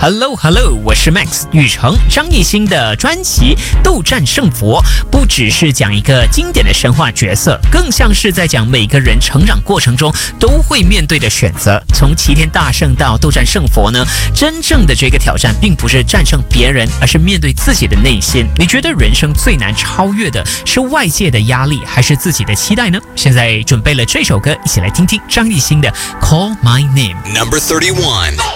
Hello， 我是 Max 宇成。张艺兴的专辑《斗战胜佛》不只是讲一个经典的神话角色，更像是在讲每个人成长过程中都会面对的选择。从齐天大圣到斗战胜佛呢，真正的这个挑战并不是战胜别人，而是面对自己的内心。你觉得人生最难超越的是外界的压力，还是自己的期待呢？现在准备了这首歌，一起来听听张艺兴的《Call My Name》。 Number 31.